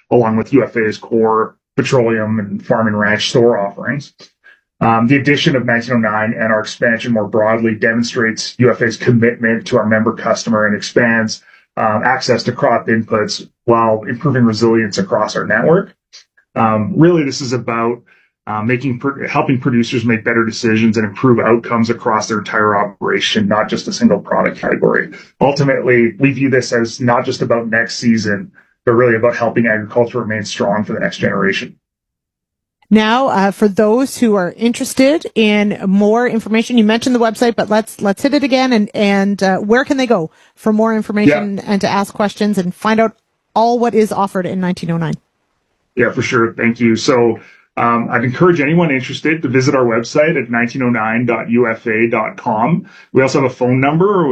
along with UFA's core petroleum and farm and ranch store offerings. The addition of 1909 and our expansion more broadly demonstrates UFA's commitment to our member customer and expands access to crop inputs while improving resilience across our network. Really, this is about helping producers make better decisions and improve outcomes across their entire operation, not just a single product category. Ultimately, we view this as not just about next season, but really about helping agriculture remain strong for the next generation. Now, for those who are interested in more information, you mentioned the website, but let's hit it again. And where can they go for more information and to ask questions and find out all what is offered in 1909? Yeah, for sure. Thank you. So I'd encourage anyone interested to visit our website at 1909.ufa.com. We also have a phone number,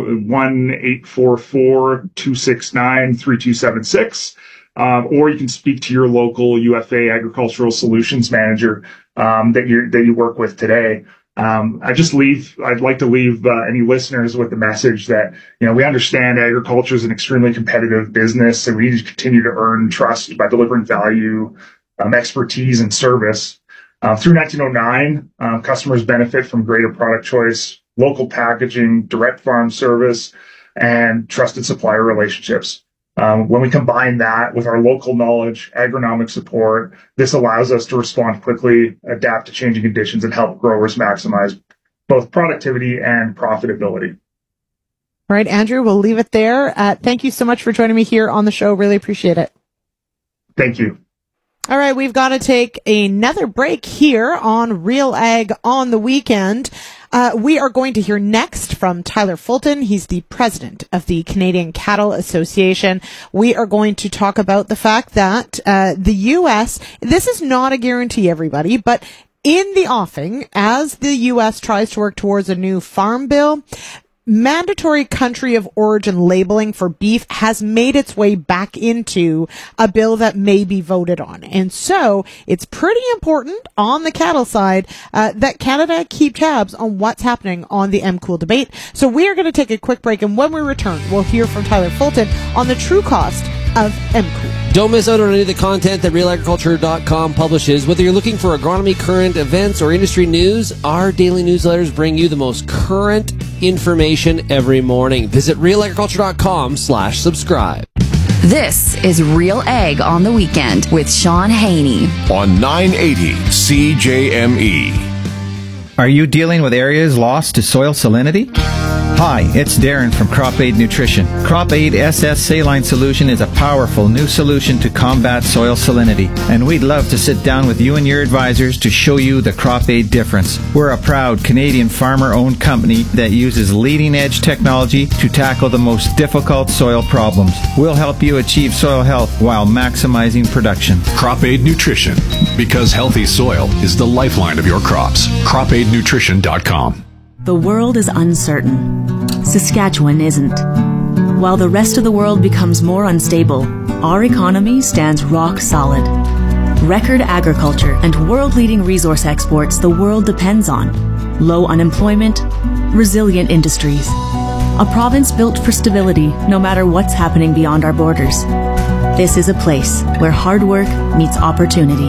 1-844-269-3276. Or you can speak to your local UFA Agricultural Solutions Manager that you work with today. I'd like to leave any listeners with the message that, we understand agriculture is an extremely competitive business, and we need to continue to earn trust by delivering value, expertise, and service. Through 1909, customers benefit from greater product choice, local packaging, direct farm service, and trusted supplier relationships. When we combine that with our local knowledge, agronomic support, this allows us to respond quickly, adapt to changing conditions, and help growers maximize both productivity and profitability. All right, Andrew, we'll leave it there. Thank you so much for joining me here on the show. Really appreciate it. Thank you. All right, we've got to take another break here on Real Ag on the Weekend. We are going to hear next from Tyler Fulton. He's the president of the Canadian Cattle Association. We are going to talk about the fact that the U.S., this is not a guarantee, everybody, but in the offing, as the U.S. tries to work towards a new farm bill, mandatory country of origin labeling for beef has made its way back into a bill that may be voted on. And so it's pretty important on the cattle side that Canada keep tabs on what's happening on the MCOOL debate. So we are going to take a quick break, and when we return, we'll hear from Tyler Fulton on the true cost of MCOOL. Don't miss out on any of the content that realagriculture.com publishes. Whether you're looking for agronomy, current events, or industry news, our daily newsletters bring you the most current information every morning. Visit realagriculture.com/subscribe. This is Real Ag on the Weekend with Sean Haney on 980 CJME. Are you dealing with areas lost to soil salinity? Hi, it's Darren from Crop Aid Nutrition. Crop Aid SS Saline Solution is a powerful new solution to combat soil salinity, and we'd love to sit down with you and your advisors to show you the Crop Aid difference. We're a proud Canadian farmer-owned company that uses leading-edge technology to tackle the most difficult soil problems. We'll help you achieve soil health while maximizing production. Crop Aid Nutrition, because healthy soil is the lifeline of your crops. CropAidNutrition.com. The world is uncertain. Saskatchewan isn't. While the rest of the world becomes more unstable, our economy stands rock solid. Record agriculture and world-leading resource exports the world depends on. Low unemployment, resilient industries. A province built for stability no matter what's happening beyond our borders. This is a place where hard work meets opportunity.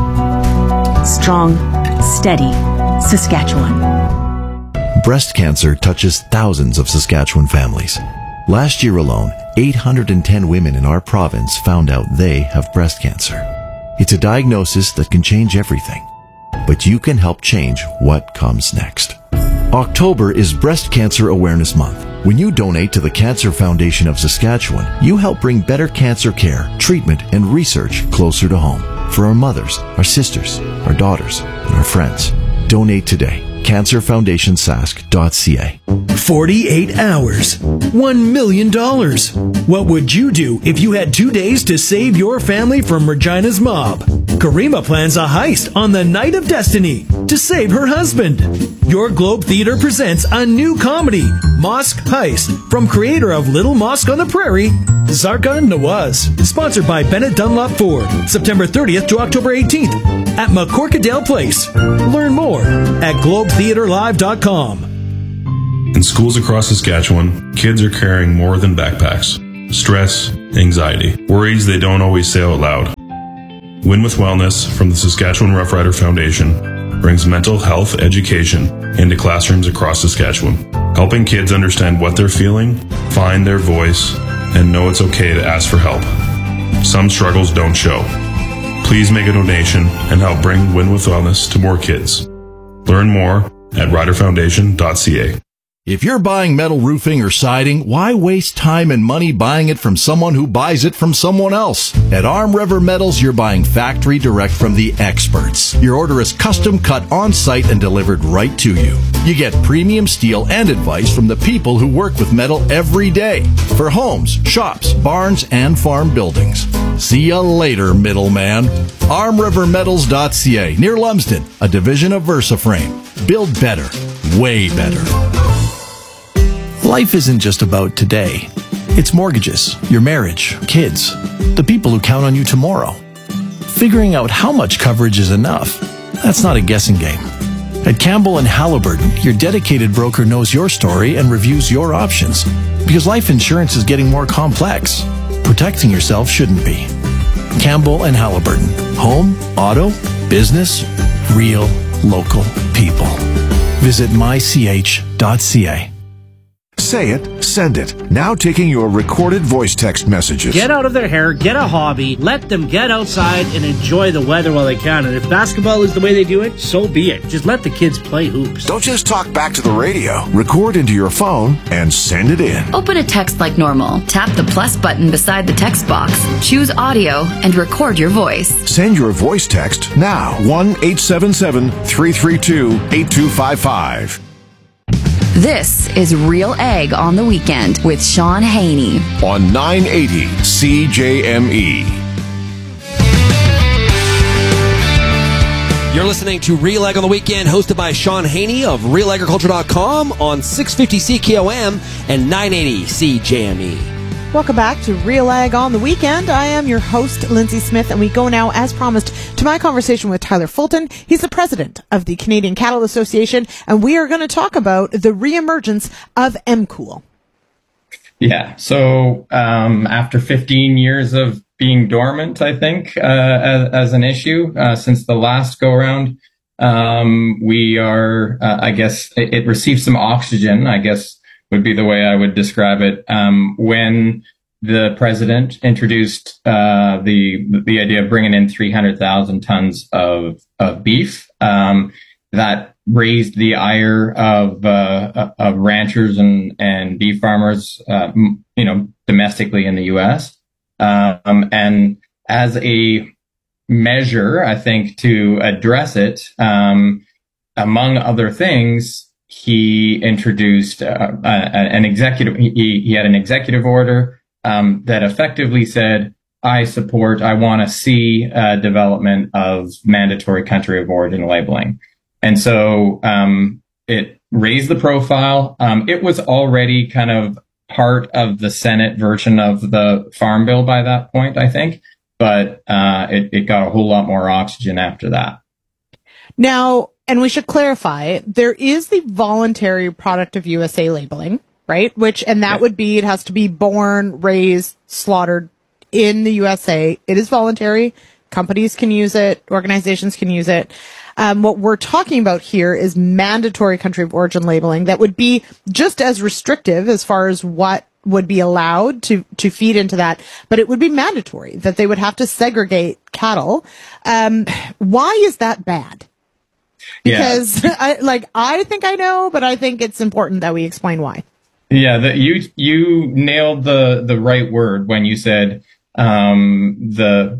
Strong, steady Saskatchewan. Breast cancer touches thousands of Saskatchewan families. Last year alone, 810 women in our province found out they have breast cancer. It's a diagnosis that can change everything, but you can help change what comes next. October is Breast Cancer Awareness Month. When you donate to the Cancer Foundation of Saskatchewan, you help bring better cancer care, treatment, and research closer to home for our mothers, our sisters, our daughters, and our friends. Donate today. CancerFoundationSask.ca. 48 hours. $1 million. What would you do if you had 2 days to save your family from Regina's mob? Karima plans a heist on the Night of Destiny to save her husband. Your Globe Theater presents a new comedy, Mosque Heist, from creator of Little Mosque on the Prairie, Zarka Nawaz. Sponsored by Bennett Dunlop Ford. September 30th to October 18th at McCorkadale Place. Learn more at globetheaterlive.com. In schools across Saskatchewan, kids are carrying more than backpacks. Stress, anxiety, worries they don't always say out loud. Win with Wellness from the Saskatchewan Roughrider Foundation brings mental health education into classrooms across Saskatchewan, helping kids understand what they're feeling, find their voice, and know it's okay to ask for help. Some struggles don't show. Please make a donation and help bring Win with Wellness to more kids. Learn more at riderfoundation.ca. If you're buying metal roofing or siding, why waste time and money buying it from someone who buys it from someone else? At Arm River Metals, you're buying factory direct from the experts. Your order is custom cut on site and delivered right to you. You get premium steel and advice from the people who work with metal every day for homes, shops, barns, and farm buildings. See you later, middleman. ArmRiverMetals.ca, near Lumsden, a division of VersaFrame. Build better, way better. Life isn't just about today. It's mortgages, your marriage, kids, the people who count on you tomorrow. Figuring out how much coverage is enough, that's not a guessing game. At Campbell and Halliburton, your dedicated broker knows your story and reviews your options. Because life insurance is getting more complex. Protecting yourself shouldn't be. Campbell and Halliburton. Home, auto, business, real, local people. Visit mych.ca. Say it, send it. Now taking your recorded voice text messages. Get out of their hair, get a hobby, let them get outside and enjoy the weather while they can. And if basketball is the way they do it, so be it. Just let the kids play hoops. Don't just talk back to the radio. Record into your phone and send it in. Open a text like normal. Tap the plus button beside the text box. Choose audio and record your voice. Send your voice text now. 1-877-332-8255. This is Real Ag on the Weekend with Sean Haney on 980 CJME. You're listening to Real Ag on the Weekend, hosted by Sean Haney of RealAgriculture.com on 650 CKOM and 980 CJME. Welcome back to Real Ag on the Weekend. I am your host, Lindsay Smith, and we go now, as promised, to my conversation with Tyler Fulton. He's the president of the Canadian Cattle Association, and we are going to talk about the reemergence of MCOOL. Yeah, so after 15 years of being dormant, I think, as an issue, since the last go-around, we are, I guess, it received some oxygen, I guess, would be the way I would describe it. When the president introduced the idea of bringing in 300,000 tons of beef, that raised the ire of ranchers and beef farmers, domestically in the U.S. And as a measure, I think, to address it, among other things, he introduced an executive. He had an executive order that effectively said, "I want to see development of mandatory country of origin labeling," and so it raised the profile. It was already kind of part of the Senate version of the Farm Bill by that point, I think, but it got a whole lot more oxygen after that. Now, and we should clarify, there is the voluntary product of USA labeling, right? That would be, it has to be born, raised, slaughtered in the USA. It is voluntary. Companies can use it. Organizations can use it. What we're talking about here is mandatory country of origin labeling that would be just as restrictive as far as what would be allowed to feed into that, but it would be mandatory that they would have to segregate cattle. Why is that bad? Because I think I know, but I think it's important that we explain why. Yeah, you nailed the right word when you said the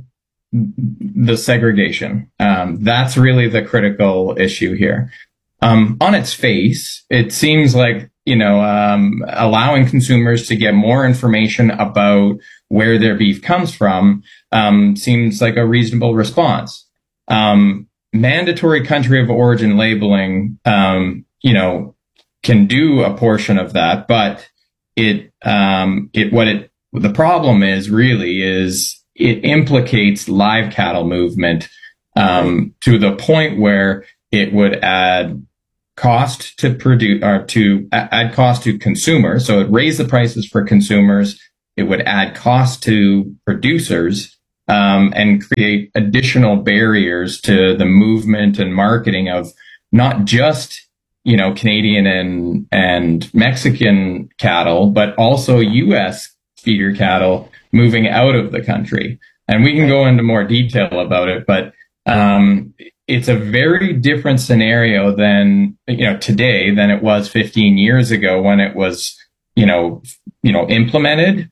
segregation. That's really the critical issue here. On its face, it seems like allowing consumers to get more information about where their beef comes from seems like a reasonable response. Mandatory country of origin labeling, can do a portion of that, but the problem is it implicates live cattle movement, to the point where it would add cost to produce or to add cost to consumers. So it raised the prices for consumers. It would add cost to producers. and create additional barriers to the movement and marketing of not just, Canadian and Mexican cattle, but also U.S. feeder cattle moving out of the country. And we can go into more detail about it, but it's a very different scenario than, today than it was 15 years ago when it was, implemented.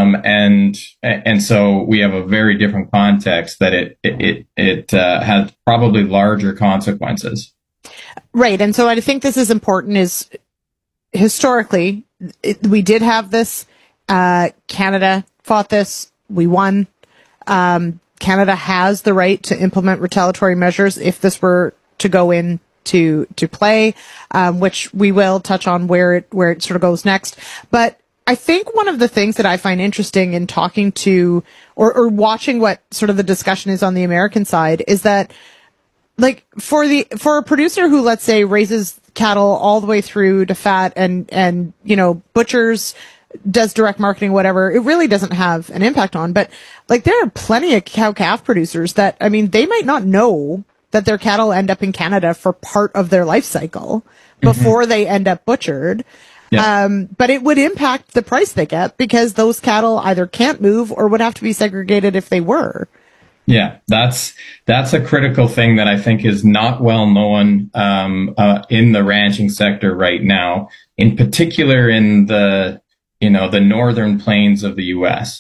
And so we have a very different context that it has probably larger consequences. Right. And so I think this is important is historically, we did have this, Canada fought this, we won. Canada has the right to implement retaliatory measures if this were to go into play, which we will touch on where it sort of goes next. But I think one of the things that I find interesting in talking to or watching what sort of the discussion is on the American side is that, like, for a producer who, let's say, raises cattle all the way through to fat and butchers, does direct marketing, whatever, it really doesn't have an impact on. But like, there are plenty of cow-calf producers that, they might not know that their cattle end up in Canada for part of their life cycle before they end up butchered. Yeah. But it would impact the price they get because those cattle either can't move or would have to be segregated if they were. Yeah, that's a critical thing that I think is not well known in the ranching sector right now, in particular in the northern plains of the U.S.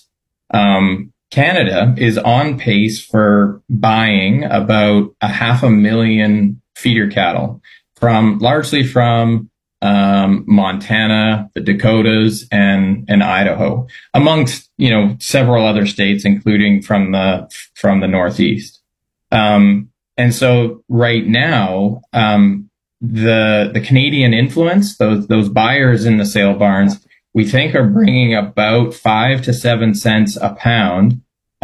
Canada is on pace for buying about 500,000 feeder cattle largely from Montana, the Dakotas, and Idaho, amongst several other states, including from the Northeast. And so right now, the Canadian influence, those buyers in the sale barns, we think are bringing about 5 to 7 cents a pound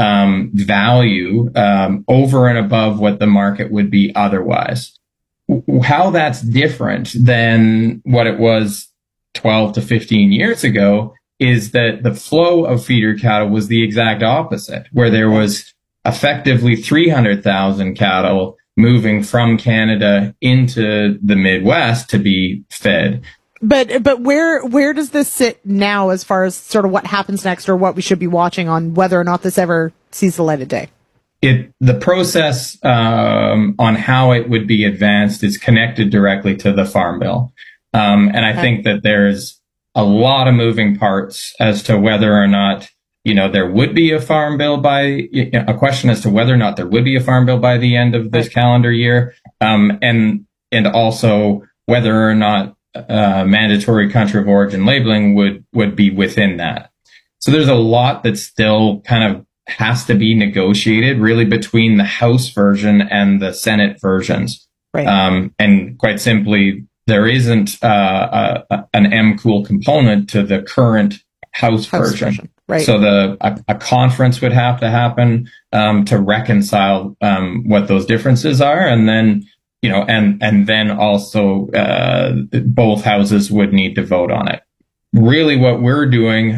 value over and above what the market would be otherwise. How that's different than what it was 12 to 15 years ago is that the flow of feeder cattle was the exact opposite, where there was effectively 300,000 cattle moving from Canada into the Midwest to be fed. But where does this sit now as far as sort of what happens next or what we should be watching on whether or not this ever sees the light of day? The process on how it would be advanced is connected directly to the Farm Bill. And I think that there's a lot of moving parts as to whether or not, there would be a Farm Bill a question as to whether or not there would be a Farm Bill by the end of this calendar year. And also whether or not mandatory country of origin labeling would be within that. So there's a lot that still kind of has to be negotiated really between the House version and the Senate versions. Right. And quite simply, there isn't an MCOOL component to the current House version. Right. So a conference would have to happen to reconcile what those differences are, and then and then also both houses would need to vote on it. Really, what we're doing,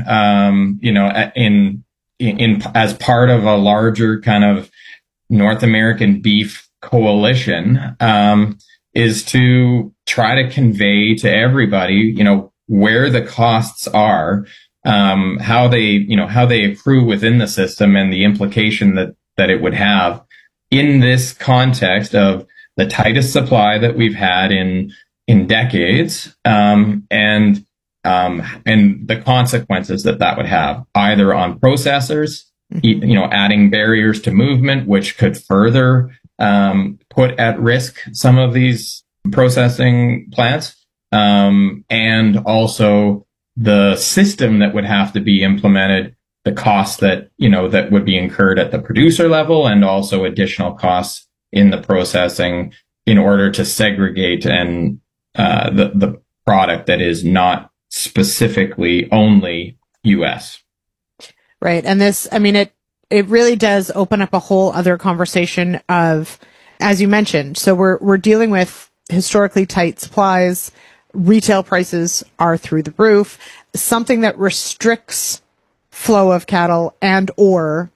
in as part of a larger kind of North American beef coalition, is to try to convey to everybody, where the costs are, how they accrue within the system, and the implication that it would have in this context of the tightest supply that we've had in decades, and the consequences that would have either on processors, adding barriers to movement, which could further put at risk some of these processing plants, and also the system that would have to be implemented, the costs that would be incurred at the producer level, and also additional costs in the processing in order to segregate and the product that is not specifically only U.S. Right. And this, it really does open up a whole other conversation of, as you mentioned, so we're dealing with historically tight supplies, retail prices are through the roof, something that restricts flow of cattle and or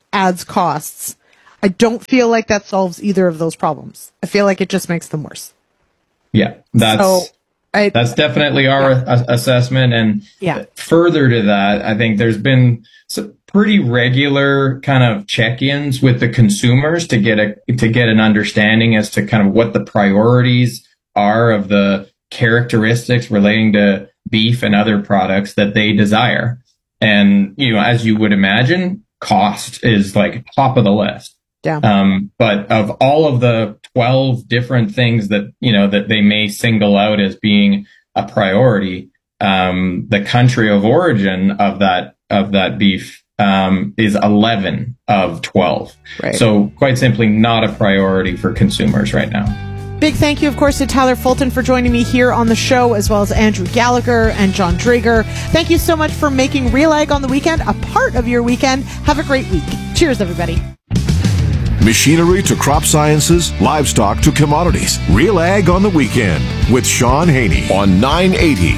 adds costs. I don't feel like that solves either of those problems. I feel like it just makes them worse. Yeah, that's definitely our assessment. And further to that, I think there's been some pretty regular kind of check-ins with the consumers to get an understanding as to kind of what the priorities are of the characteristics relating to beef and other products that they desire. And, as you would imagine, cost is like top of the list. Yeah. But of all of the 12 different things that, that they may single out as being a priority, the country of origin of that beef, is 11 of 12. Right. So quite simply not a priority for consumers right now. Big thank you, of course, to Tyler Fulton for joining me here on the show, as well as Andrew Gallagher and John Drager. Thank you so much for making Real Ag on the Weekend a part of your weekend. Have a great week. Cheers, everybody. Machinery to crop sciences, livestock to commodities. Real Ag on the Weekend with Sean Haney on 980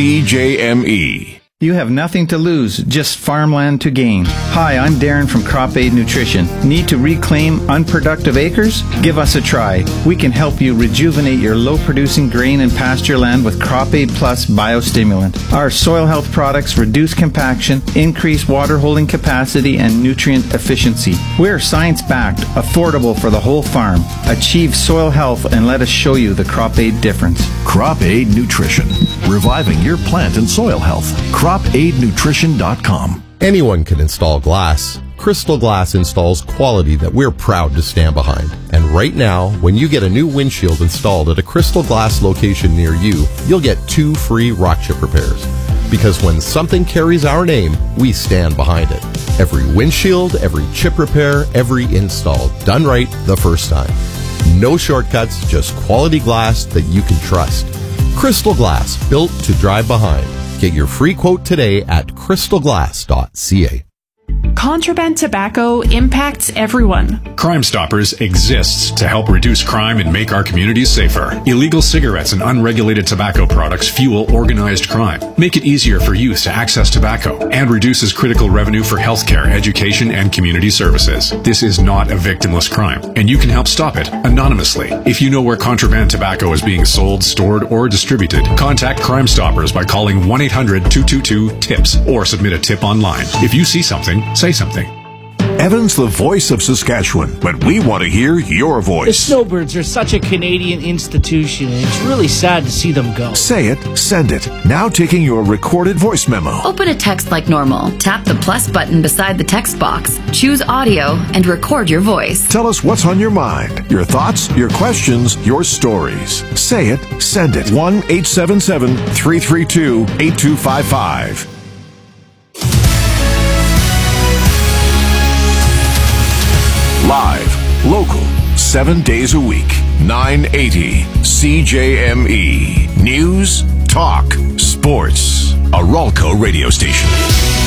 CJME. You have nothing to lose, just farmland to gain. Hi, I'm Darren from Crop Aid Nutrition. Need to reclaim unproductive acres? Give us a try. We can help you rejuvenate your low-producing grain and pasture land with Crop Aid Plus biostimulant. Our soil health products reduce compaction, increase water holding capacity, and nutrient efficiency. We're science-backed, affordable for the whole farm. Achieve soil health and let us show you the Crop Aid difference. Crop Aid Nutrition, reviving your plant and soil health. CropAidNutrition.com. Anyone can install glass. Crystal Glass installs quality that we're proud to stand behind. And right now, when you get a new windshield installed at a Crystal Glass location near you, you'll get 2 free rock chip repairs. Because when something carries our name, we stand behind it. Every windshield, every chip repair, every install, done right the first time. No shortcuts, just quality glass that you can trust. Crystal Glass, built to drive behind. Get your free quote today at crystalglass.ca. Contraband tobacco impacts everyone. Crime Stoppers exists to help reduce crime and make our communities safer. Illegal cigarettes and unregulated tobacco products fuel organized crime, make it easier for youth to access tobacco, and reduces critical revenue for healthcare, education, and community services. This is not a victimless crime, and you can help stop it anonymously. If you know where contraband tobacco is being sold, stored, or distributed, contact Crime Stoppers by calling 1-800-222-TIPS or submit a tip online. If you see something, say something. Evan's the voice of Saskatchewan, but we want to hear your voice. The Snowbirds are such a Canadian institution, and it's really sad to see them go. Say it, send it. Now taking your recorded voice memo. Open a text like normal. Tap the plus button beside the text box. Choose audio and record your voice. Tell us what's on your mind, your thoughts, your questions, your stories. Say it, send it. 1-877-332-8255. Live, local, 7 days a week, 980 CJME. News, talk, sports. A Ralco radio station.